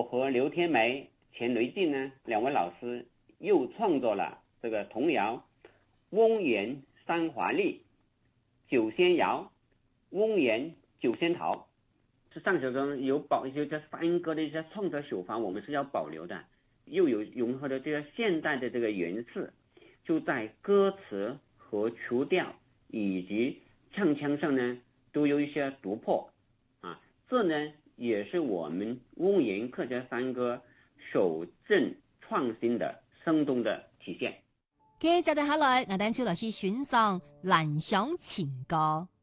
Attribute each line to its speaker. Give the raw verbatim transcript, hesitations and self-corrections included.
Speaker 1: 和刘天梅、钱雷静呢两位老师又创作了这个童谣翁园三华丽，酒仙谣翁园九仙桃。这三首中有保一些这山歌的一些创作手法，我们是要保留的，又有融合的这个现代的这个元素，就在歌词和曲调以及唱腔上呢都有一些突破啊，这呢也是我们翁园客家山歌守正创新的生动的体现。
Speaker 2: 接住下來，我等超老師選上《蘭香情歌》。